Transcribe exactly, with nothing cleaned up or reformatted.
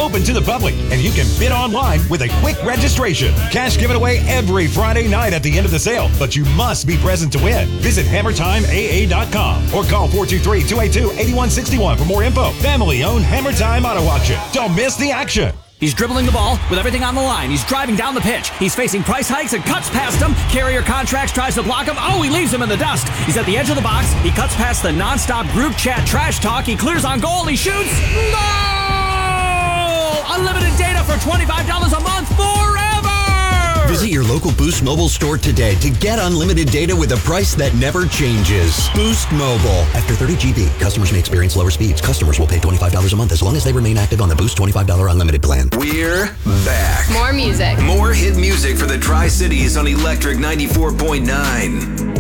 open to the public, and you can bid online with a quick registration. Cash given away every Friday night at the end of the sale, but you must be present to win. Visit hammer time a a dot com or call four two three, two eight two, eight one six one for more info. Family-owned Hammer Time Auto Auction. Don't miss the action. He's dribbling the ball with everything on the line. He's driving down the pitch. He's facing price hikes and cuts past him. Carrier Contracts tries to block him. Oh, he leaves him in the dust. He's at the edge of the box. He cuts past the nonstop group chat trash talk. He clears on goal. He shoots. Goal! Unlimited data for twenty-five dollars a month forever! Visit your local Boost Mobile store today to get unlimited data with a price that never changes. Boost Mobile. After thirty gigabytes, customers may experience lower speeds. Customers will pay twenty-five dollars a month as long as they remain active on the Boost twenty-five dollars unlimited plan. We're back. More music. More hit music for the Tri-Cities on Electric ninety-four point nine.